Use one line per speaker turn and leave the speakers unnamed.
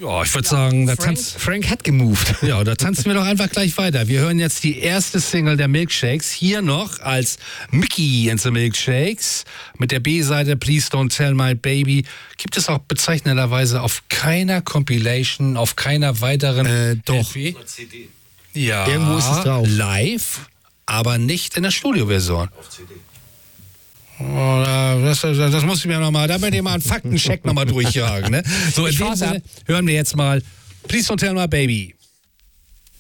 Ja, ich würde sagen,
Frank hat gemoved.
Ja, da tanzen wir doch einfach gleich weiter. Wir hören jetzt die erste Single der Milkshakes. Hier noch als Mickey and the Milkshakes mit der B-Seite Please Don't Tell My Baby. Gibt es auch bezeichnenderweise auf keiner Compilation, auf keiner weiteren
Doch.
LP? Ja,
Irgendwo ist es drauf.
Live, aber nicht in der Studioversion.
Auf CD.
Oh, das muss ich mir nochmal, da werde ich mal einen Faktencheck nochmal durchjagen. Ne? So, in dem Sinne hören wir jetzt mal Please Don't Tell My Baby.